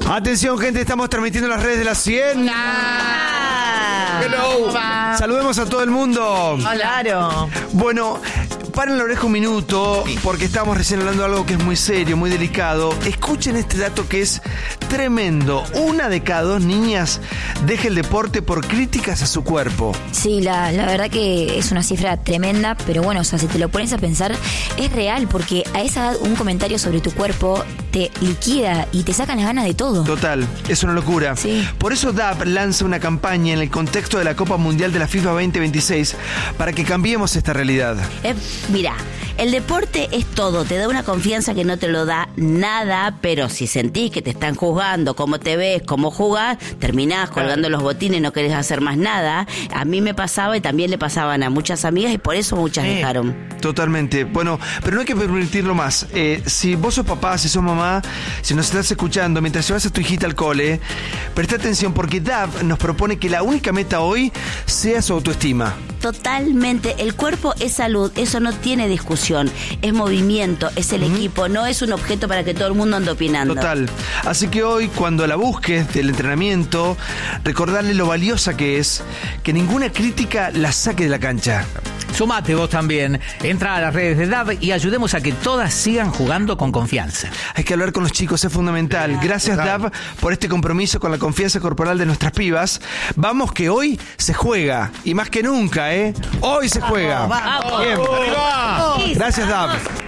Atención, gente, estamos transmitiendo las redes de la 100. Hello. Saludemos a todo el mundo. Claro. Bueno, paren la oreja un minuto, porque estamos recién hablando de algo que es muy serio, muy delicado. Escuchen este dato que es tremendo. 1 de cada 2 niñas deja el deporte por críticas a su cuerpo. Sí, la verdad que es una cifra tremenda, pero bueno, o sea, si te lo pones a pensar, es real, porque a esa edad un comentario sobre tu cuerpo te liquida y te sacan las ganas de todo. Total, es una locura. Sí. Por eso DAP lanza una campaña en el contexto de la Copa Mundial de la FIFA 2026 para que cambiemos esta realidad. Mira, el deporte es todo, te da una confianza que no te lo da nada, pero si sentís que te están juzgando, cómo te ves, cómo jugás, terminás colgando los botines, no querés hacer más nada. A mí me pasaba y también le pasaban a muchas amigas y por eso muchas dejaron. Totalmente. Bueno, pero no hay que permitirlo más. Si vos sos papá, si sos mamá, si nos estás escuchando, mientras llevas a tu hijita al cole, presta atención porque DAP nos propone que la única meta hoy sea su autoestima. Totalmente, el cuerpo es salud, eso no tiene discusión, es movimiento, es el equipo, no es un objeto para que todo el mundo ande opinando. Total, así que hoy cuando la busques del entrenamiento, recordarle lo valiosa que es, que ninguna crítica la saque de la cancha. Sumate vos también, entra a las redes de DAP y ayudemos a que todas sigan jugando con confianza. Hay que hablar con los chicos, es fundamental. Gracias DAP por este compromiso con la confianza corporal de nuestras pibas. Vamos que hoy se juega, y más que nunca, hoy se juega. Vamos. Bien. Vamos. Gracias DAP.